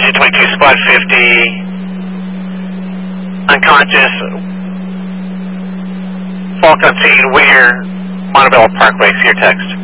22 Squad 50, unconscious, Falcon scene, Whittier, Montebello Parkway, see your text.